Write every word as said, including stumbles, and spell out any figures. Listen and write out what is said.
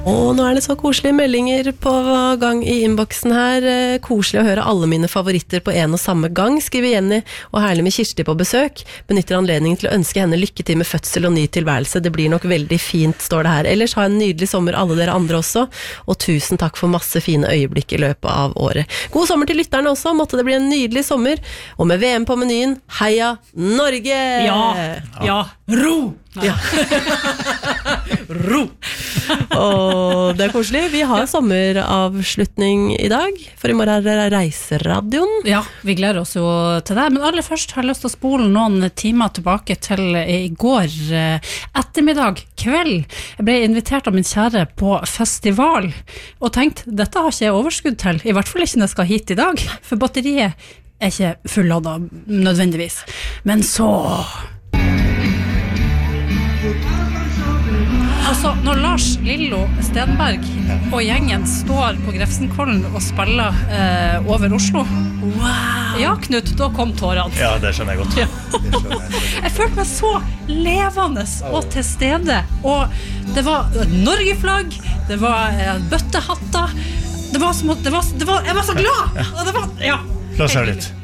Og nå er det så koselige meldinger på gang i innboksen her. Koselig å høre alle mine favoritter på en og samme gang, skriver Jenny, og herlig med Kirsti på besøk. Benytter anledningen til å ønske henne lykke til med fødsel og ny tilværelse. Det blir nok veldig fint, står det her. Ellers ha en nydelig sommer alle dere andre også, og tusen takk for masse fine øyeblikk i løpet av året. God sommer til lytterne også, måtte det bli en nydelig sommer, og med V M på menyen, heia Norge! Ja, ja, ro! Ja. Ro! Og det er koselig. Vi har sommeravslutning i dag, for i morgen er det Reiseradioen. Ja, vi gleder oss jo til det. Men aller først har jeg lyst til å spole noen timer tilbake til i går ettermiddag, kveld. Jeg ble invitert av min kjære på festival, og tenkte, dette har ikke jeg overskudd til. I hvert fall ikke når jeg skal hit i dag, for batteriet er ikke fulladet nødvendigvis. Men så... Altså, når Lars Lillo Stenberg og gjengen står på Grefsenkollen og spiller eh, over Oslo, wow. Ja, Knut, da kom tårene. Ja, det skjønner jeg godt. Ja. Jeg følte meg så levende og til stede, og det var Norge-flagg, det var eh, bøttehatter, det var som at, det var, det var, jeg var så glad! Ja. Og det var, ja. La oss høre litt.